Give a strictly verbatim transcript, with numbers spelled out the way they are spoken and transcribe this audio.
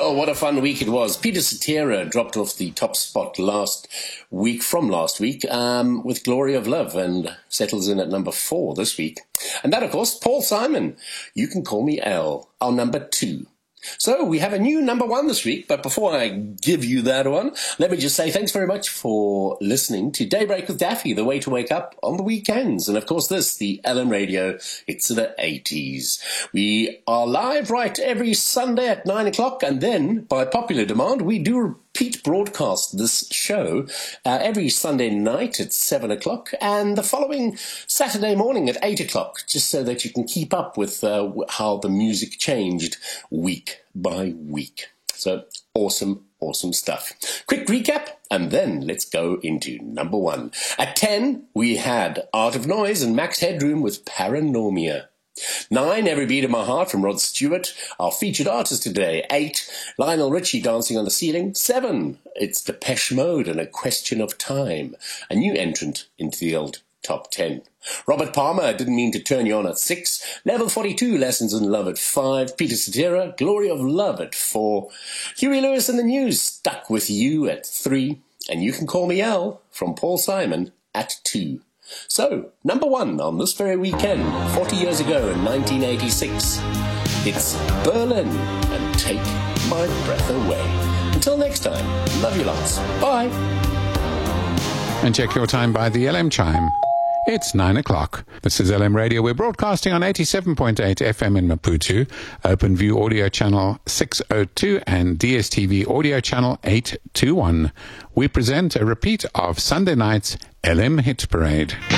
Well, what a fun week it was. Peter Cetera dropped off the top spot last week, from last week, um, with Glory of Love, and settles in at number four this week. And that, of course, Paul Simon, You Can Call Me Elle, our number two. So we have a new number one this week, but before I give you that one, let me just say thanks very much for listening to Daybreak with Daffy, the way to wake up on the weekends. And of course this, the L M Radio, it's the eighties. We are live right every Sunday at nine o'clock, and then, by popular demand, we do repeat broadcast this show uh, every Sunday night at seven o'clock, and the following Saturday morning at eight o'clock, just so that you can keep up with uh, how the music changed week by week. So, awesome, awesome stuff. Quick recap, and then let's go into number one. At ten, we had Art of Noise and Max Headroom with Paranormia. Nine, Every Beat of My Heart from Rod Stewart, our featured artist today. Eight, Lionel Richie, Dancing on the Ceiling. Seven, it's Depeche Mode and A Question of Time, a new entrant into the old top ten. Robert Palmer, Didn't Mean to Turn You On at six. Level forty-two, Lessons in Love at five. Peter Cetera, Glory of Love at four. Huey Lewis and the News, Stuck With You at three. And You Can Call Me Elle from Paul Simon at two. So, number one on this very weekend, forty years ago in nineteen eighty-six, it's Berlin and Take My Breath Away. Until next time, love you lots. Bye. And check your time by the L M chime. It's nine o'clock. This is L M Radio. We're broadcasting on eighty-seven point eight F M in Maputo, OpenView Audio Channel six oh two and D S T V Audio Channel eight twenty-one. We present a repeat of Sunday night's L M Hit Parade.